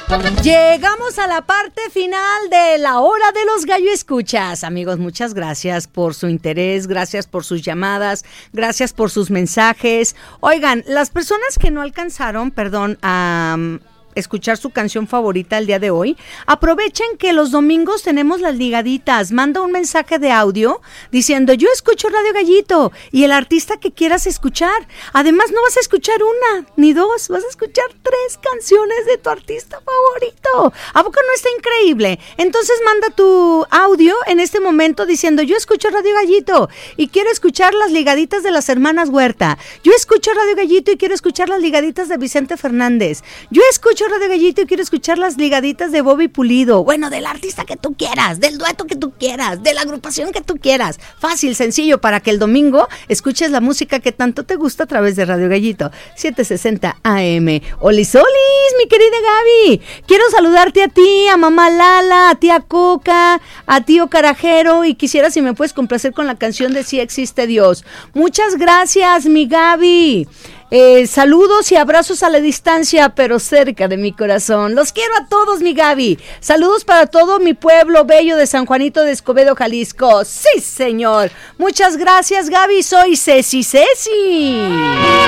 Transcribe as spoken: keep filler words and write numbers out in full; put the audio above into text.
Llegamos a la parte final de la hora de los gallo escuchas. Amigos, muchas gracias por su interés, gracias por sus llamadas, gracias por sus mensajes. Oigan, las personas que no alcanzaron, perdón, a... Um, escuchar su canción favorita el día de hoy, aprovechen que los domingos tenemos las ligaditas. Manda un mensaje de audio diciendo yo escucho Radio Gallito y el artista que quieras escuchar. Además no vas a escuchar una ni dos, vas a escuchar tres canciones de tu artista favorito. ¿A poco no está increíble? Entonces manda tu audio en este momento diciendo yo escucho Radio Gallito y quiero escuchar las ligaditas de las hermanas Huerta. Yo escucho Radio Gallito y quiero escuchar las ligaditas de Vicente Fernández. Yo escucho Radio Gallito y quiero escuchar las ligaditas de Bobby Pulido. Bueno, del artista que tú quieras, del dueto que tú quieras, de la agrupación que tú quieras. Fácil, sencillo, para que el domingo escuches la música que tanto te gusta a través de Radio Gallito, setecientos sesenta A M. Olis, olis, mi querida Gaby. Quiero saludarte a ti, a mamá Lala, a tía Coca, a tío Carajero, y quisiera si me puedes complacer con la canción de Si Existe Dios. Muchas gracias, mi Gaby. Eh, saludos y abrazos a la distancia, pero cerca de mi corazón. Los quiero a todos, mi Gaby. Saludos para todo mi pueblo bello de San Juanito de Escobedo, Jalisco. Sí, señor. Muchas gracias, Gaby. Soy Ceci Ceci.